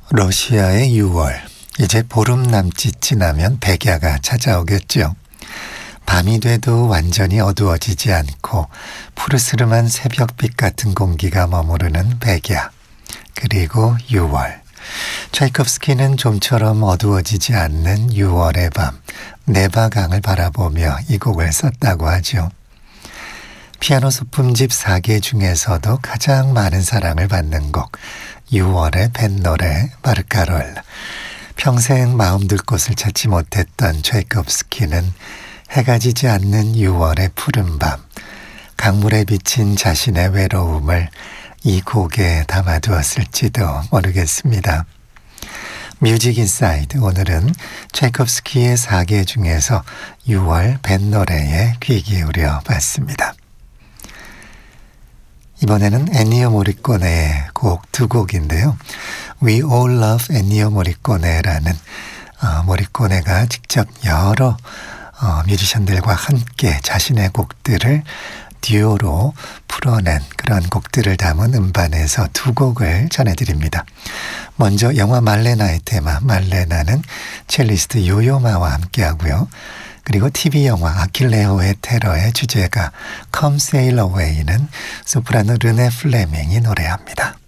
러시아의 6월, 이제 보름 남짓 지나면 백야가 찾아오겠죠. 밤이 돼도 완전히 어두워지지 않고 푸르스름한 새벽빛 같은 공기가 머무르는 백야, 그리고 6월. 차이콥스키는 좀처럼 어두워지지 않는 6월의 밤, 네바강을 바라보며 이 곡을 썼다고 하죠. 피아노 소품집 4개 중에서도 가장 많은 사랑을 받는 곡, 6월의 뱃노래 바르카롤. 평생 마음 둘 곳을 찾지 못했던 차이콥스키는 해가 지지 않는 6월의 푸른 밤, 강물에 비친 자신의 외로움을 이 곡에 담아두었을지도 모르겠습니다. 뮤직 인사이드, 오늘은 차이콥스키의 4개 중에서 6월 뱃노래에 귀 기울여 봤습니다. 이번에는 엔니오 모리꼬네의 곡 두 곡인데요. We All Love 엔니오 모리꼬네라는 모리꼬네가 직접 여러 뮤지션들과 함께 자신의 곡들을 듀오로 풀어낸 그런 곡들을 담은 음반에서 두 곡을 전해드립니다. 먼저 영화 말레나의 테마, 말레나는 첼리스트 요요마와 함께 하고요. 그리고 TV 영화 아킬레오의 테러의 주제가 Come Sail Away는 소프라노 르네 플레밍이 노래합니다.